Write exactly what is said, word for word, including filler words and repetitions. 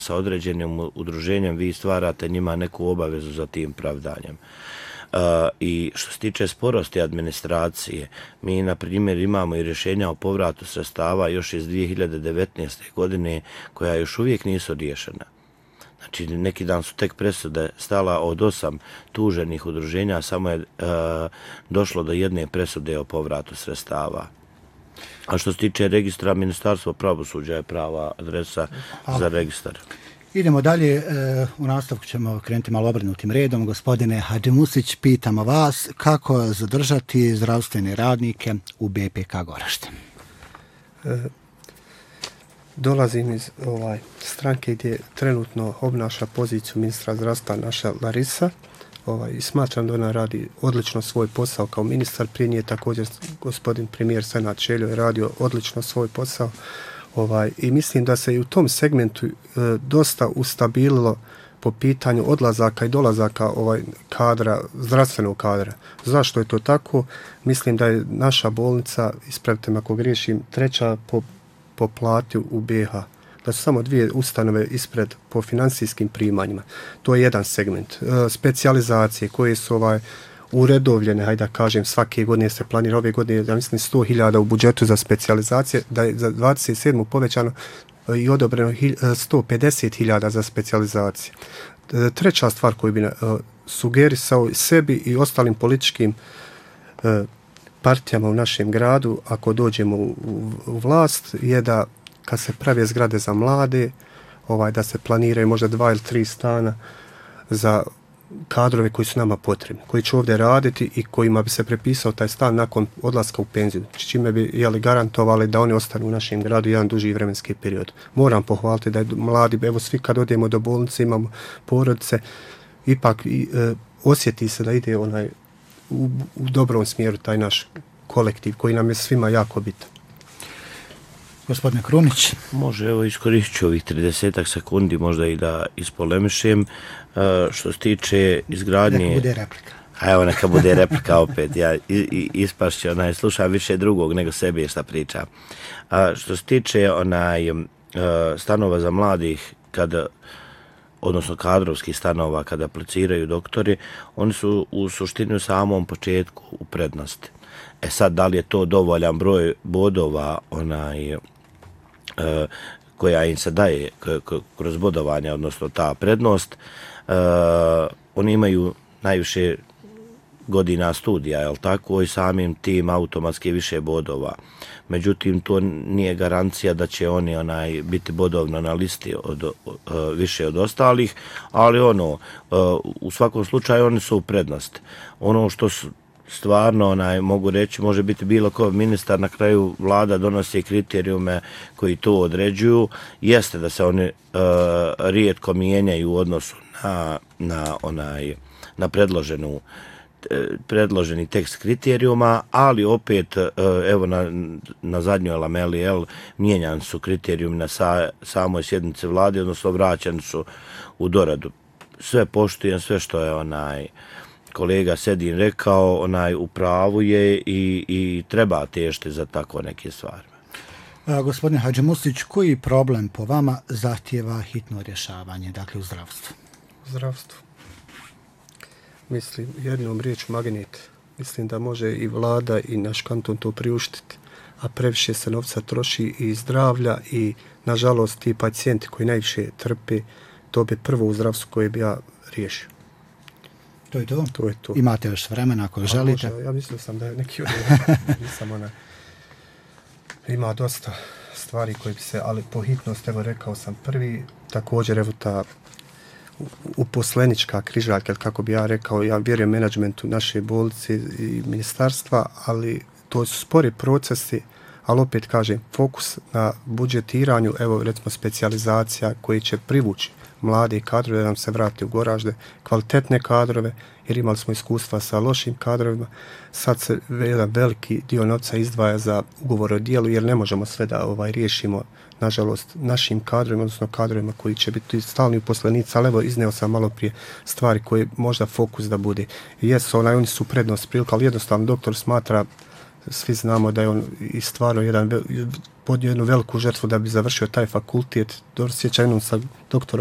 sa određenim udruženjem, vi stvarate njima neku obavezu za tim pravdanjem. Uh, I što se tiče sporosti administracije, mi na primjer imamo i rješenja o povratu sredstava još iz dvije hiljade devetnaeste. godine koja još uvijek nisu riješena. Znači, neki dan su tek presude stala od osam tuženih udruženja, samo je uh, došlo do jedne presude o povratu sredstava. A što se tiče registra, Ministarstvo pravosuđa je prava adresa Hvala. za registar. Idemo dalje, u nastavku ćemo krenuti malo obrnutim redom. Gospodine Hadžimusić, pitamo vas kako zadržati zdravstvene radnike u B P K Goražde. E, dolazim iz ovaj, stranke gdje trenutno obnaša poziciju ministra zdravstva naša Larisa. Ovaj, i smatram da ona radi odlično svoj posao kao ministar. Prije nje također gospodin premijer Senad Čeljo je radio odlično svoj posao. Ovaj, I mislim da se i u tom segmentu e, dosta ustabililo po pitanju odlazaka i dolazaka ovaj kadra, zdravstvenog kadra. Zašto je to tako? Mislim da je naša bolnica, ispravite me ako griješim, treća po, po plati u B iH. Da su samo dvije ustanove ispred po financijskim primanjima. To je jedan segment. E, specijalizacije koje su ovaj, uredovljene, hajde da kažem, svake godine se planira, ove godine, ja mislim, sto hiljada u budžetu za specijalizacije, da je za dvadeset sedmu povećano i odobreno sto pedeset hiljada za specijalizacije. Treća stvar koju bi sugerisao sebi i ostalim političkim partijama u našem gradu, ako dođemo u, u, u vlast, je da kad se prave zgrade za mlade, ovaj, da se planiraju možda dva ili tri stana za kadrove koji su nama potrebni, koji će ovdje raditi i kojima bi se prepisao taj stan nakon odlaska u penziju, čime bi jeli, garantovali da oni ostanu u našem gradu jedan duži vremenski period. Moram pohvaliti da je mladi, evo svi kad odemo do bolnice, imamo porodice, ipak i, e, osjeti se da ide onaj u, u dobrom smjeru taj naš kolektiv koji nam je svima jako bitan. Gospodine Krunić. Može, evo iskoristit ću ovih tridesetak sekundi možda i da ispolemišem. Uh, što se tiče izgradnje... Neka bude replika. A evo neka bude replika opet. Ja ispašću, onaj, slušam više drugog nego sebi šta priča. Uh, što se tiče onaj, uh, stanova za mladih, kada, odnosno kadrovskih stanova kada apliciraju doktori, oni su u suštini u samom početku u prednosti. E sad, da li je to dovoljan broj bodova onaj, e, koja im se daje k- k- kroz bodovanje, odnosno ta prednost, e, oni imaju najviše godina studija, jel tako, i samim tim automatski više bodova. Međutim, to nije garancija da će oni onaj biti bodovno na listi od, uh, više od ostalih, ali ono, uh, u svakom slučaju oni su u prednosti. Ono što su stvarno, onaj, mogu reći, može biti bilo ko ministar, na kraju vlada donosi kriterijume koji to određuju, jeste da se oni uh, rijetko mijenjaju u odnosu na, na, onaj, na predloženu predloženi tekst kriterijuma, ali opet, evo na, na zadnjoj lameli, jel, mijenjani su kriterijumi na sa, samoj sjednici vlade, odnosno vraćani su u doradu. Sve poštujem, sve što je onaj kolega Sedin rekao, onaj u pravu je i, i treba težiti za tako neke stvari. A, gospodine Hadžimusić, koji problem po vama zahtijeva hitno rješavanje, dakle u zdravstvu? Zdravstvo. Mislim, jednom riječu magnet. Mislim da može i vlada i naš kanton to priuštiti, a previše se novca troši i zdravlja i, nažalost, ti pacijenti koji najviše trpe, to bi prvo u zdravstvu koje bi ja riješio. To je to? To je to. Imate još vremena ako a želite? Može, ja mislio sam da je neki nisam ona. Ima dosta stvari koje bi se, ali po hitnost, evo rekao sam prvi, također evo ta uposlenička križaljka, kako bi ja rekao, ja vjerujem menadžmentu naše bolnice i ministarstva, ali to su spori procesi, ali opet kažem, fokus na budžetiranju, evo recimo specijalizacija koji će privući mlade kadrove da nam se vrati u Goražde, kvalitetne kadrove, jer imali smo iskustva sa lošim kadrovima. Sad se jedan veliki dio novca izdvaja za ugovor o dijelu, jer ne možemo sve da ovaj riješimo, nažalost, našim kadrovima, odnosno kadrovima koji će biti stalni uposlenici, ali evo izneo sam malo prije stvari koje možda fokus da bude. Jesu, onaj, oni su prednost prilika, ali jednostavno doktor smatra svi znamo da je on i stvarno jedan, podnio jednu veliku žrtvu da bi završio taj fakultet. Dobro sjeća jednom sa doktorom